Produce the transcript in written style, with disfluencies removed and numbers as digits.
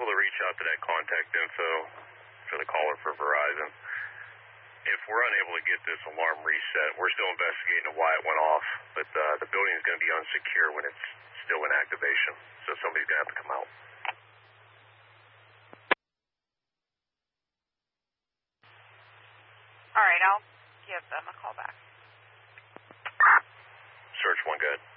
able to reach out to that contact info for the caller for Verizon. If we're unable to get this alarm reset, we're still investigating why it went off, but the building is going to be unsecure when it's still in activation, so somebody's going to have to come out. All right, I'll give them a call back. Search 1, good.